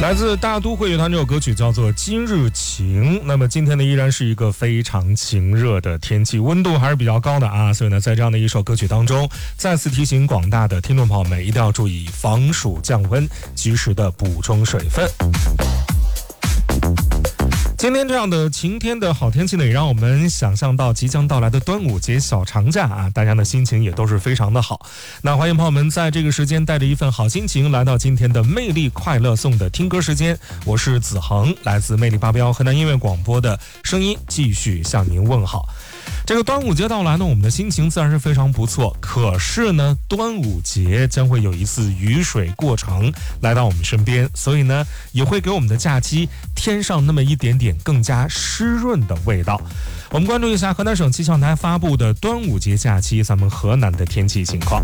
来自大都会乐团这首歌曲叫做《今日晴》。那么今天呢，依然是一个非常晴热的天气，温度还是比较高的啊。所以呢，在这样的一首歌曲当中，再次提醒广大的听众朋友们，一定要注意防暑降温，及时的补充水分。今天这样的晴天的好天气呢，也让我们想象到即将到来的端午节小长假啊，大家的心情也都是非常的好。那欢迎朋友们在这个时间带着一份好心情来到今天的魅力快乐颂的听歌时间，我是子恒，来自魅力八标河南音乐广播的声音，继续向您问好。这个端午节到来呢，我们的心情自然是非常不错。可是呢，端午节将会有一次雨水过程来到我们身边，所以呢，也会给我们的假期添上那么一点点更加湿润的味道。我们关注一下河南省气象台发布的端午节假期咱们河南的天气情况。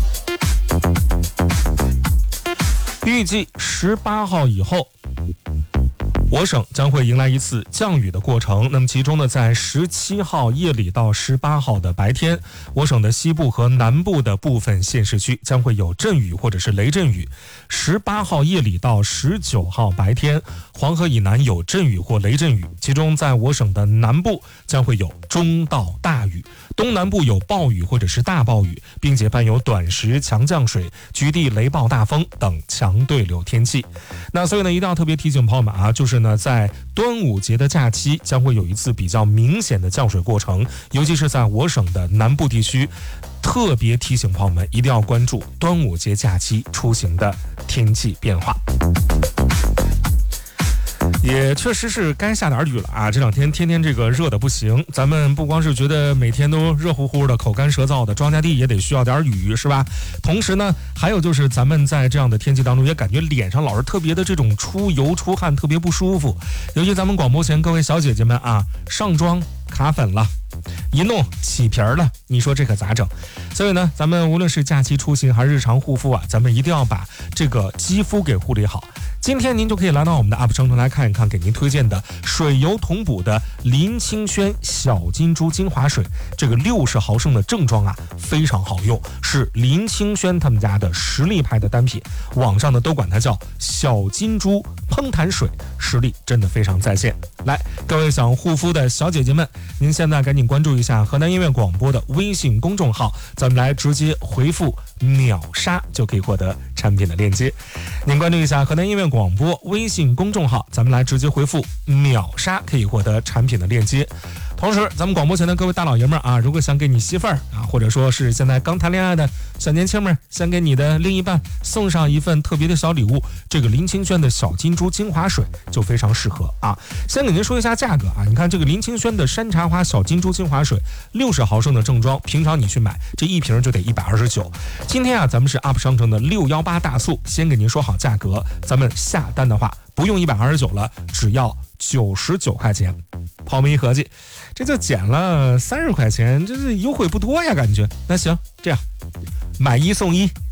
预计18号以后，我省将会迎来一次降雨的过程。那么其中呢，在17号夜里到18号的白天，我省的西部和南部的部分县市区将会有阵雨或者是雷阵雨。18号夜里到19号白天，黄河以南有阵雨或雷阵雨，其中在我省的南部将会有中到大雨，东南部有暴雨或者是大暴雨，并且伴有短时强降水、局地雷暴大风等强对流天气。那所以呢，一定要特别提醒朋友们啊，就是呢，在端午节的假期将会有一次比较明显的降水过程，尤其是在我省的南部地区，特别提醒朋友们一定要关注端午节假期出行的天气变化。也确实是该下点雨了啊！这两天天天这个热的不行，咱们不光是觉得每天都热乎乎的、口干舌燥的，庄稼地也得需要点雨，是吧？同时呢，还有就是咱们在这样的天气当中，也感觉脸上老是特别的这种出油出汗，特别不舒服。尤其咱们广播前各位小姐姐们啊，上妆卡粉了，一弄起皮儿了，你说这可咋整？所以呢，咱们无论是假期出行还是日常护肤啊，咱们一定要把这个肌肤给护理好。今天您就可以来到我们的 UP 商城来看一看，给您推荐的水油同补的林清轩小金珠精华水，这个60毫升的正装啊，非常好用，是林清轩他们家的实力派的单品，网上呢都管它叫小金珠烹弹水，实力真的非常在线。来，各位想护肤的小姐姐们，您现在赶紧关注一下河南音乐广播的微信公众号，咱们来直接回复秒杀就可以获得产品的链接。您关注一下河南音乐广播微信公众号，咱们来直接回复秒杀可以获得产品的链接。同时咱们广播前的各位大老爷们儿啊，如果想给你媳妇儿啊，或者说是现在刚谈恋爱的小年轻们，想给你的另一半送上一份特别的小礼物，这个林清轩的小金珠精华水就非常适合啊。先给您说一下价格啊，你看这个林清轩的山茶花小金珠精华水60毫升的正装，平常你去买这一瓶就得129。今天啊，咱们是 UP 商城的618大促，先给您说好价格，咱们下单的话不用129了，只要99块钱。泡沫一合计，这就减了30块钱，这是优惠不多呀，感觉。那行，这样买1送1。